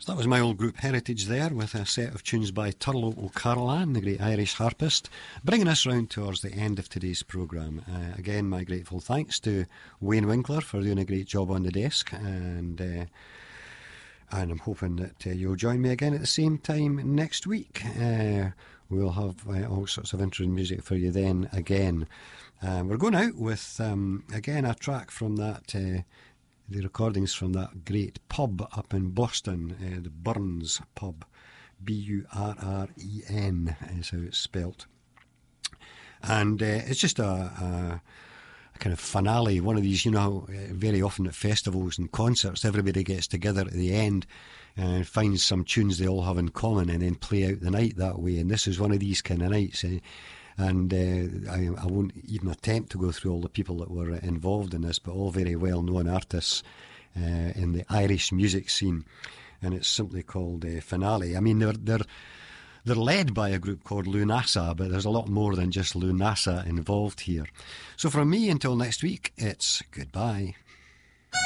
That was my old group Heritage there, with a set of tunes by Turlough O'Carolan, the great Irish harpist, bringing us round towards the end of today's programme. Again, my grateful thanks to Wayne Winkler for doing a great job on the desk, and I'm hoping that you'll join me again at the same time next week. We'll have all sorts of interesting music for you then again. We're going out with, again, a track from that... the recordings from that great pub up in Boston, the Burns Pub, Burren is how it's spelt. And it's just a kind of finale, one of these, you know, very often at festivals and concerts, everybody gets together at the end and finds some tunes they all have in common and then play out the night that way. And this is one of these kind of nights. And I won't even attempt to go through all the people that were involved in this, but all very well-known artists in the Irish music scene. And it's simply called Finale. I mean, they're led by a group called Lunasa, but there's a lot more than just Lunasa involved here. So from me, until next week, it's goodbye.